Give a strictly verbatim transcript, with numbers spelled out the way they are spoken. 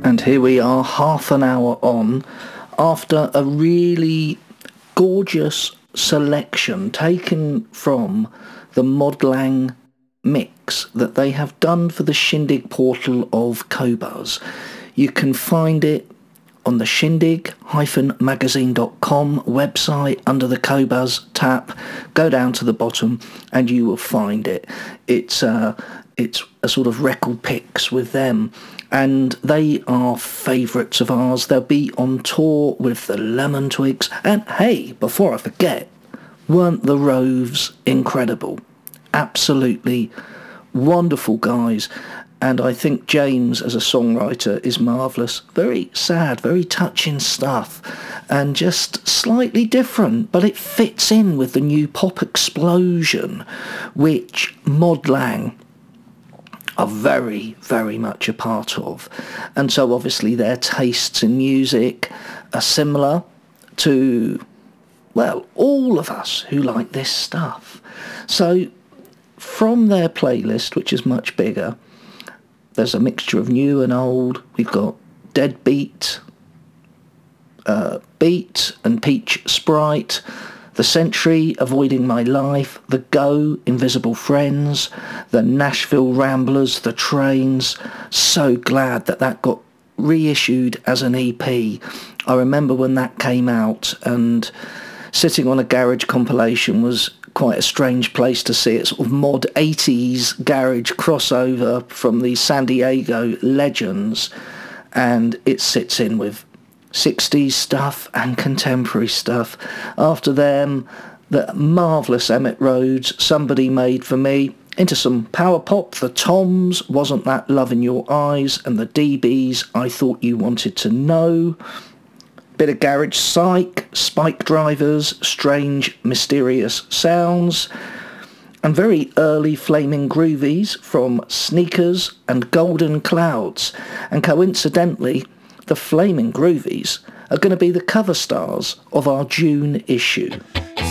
And here we are, half an hour on, after a really gorgeous selection taken from the Modlang mix that they have done for the Shindig portal of Qobuz. You can find it on the shindig dash magazine dot com website under the Qobuz tab. Go down to the bottom and you will find it. It's uh, it's a sort of record picks with them, and they are favourites of ours. They'll be on tour with the Lemon Twigs, and hey, before I forget, weren't the Roves incredible? Absolutely wonderful guys. And I think James, as a songwriter, is marvellous. Very sad, very touching stuff, and just slightly different, but it fits in with the new pop explosion, which Modlang are very, very much a part of. And so obviously their tastes in music are similar to, well, all of us who like this stuff. So from their playlist, which is much bigger, there's a mixture of new and old. We've got Deadbeat, uh, Beat and Peach Sprite, The Century, Avoiding My Life, The Go, Invisible Friends, The Nashville Ramblers, The Trains. So glad that that got reissued as an E P. I remember when that came out, and sitting on a garage compilation was quite a strange place to see it. Sort of mod eighties garage crossover from the San Diego legends, and it sits in with sixties stuff and contemporary stuff. After them, the marvellous Emmett Rhodes, Somebody Made For Me. Into some power pop, the Toms, Wasn't That Love In Your Eyes, and the D Bs, I Thought You Wanted To Know. Bit of garage psych, Spike Drivers, Strange Mysterious Sounds, and very early Flaming Groovies from Sneakers and Golden Clouds. And coincidentally, the Flaming Groovies are going to be the cover stars of our June issue.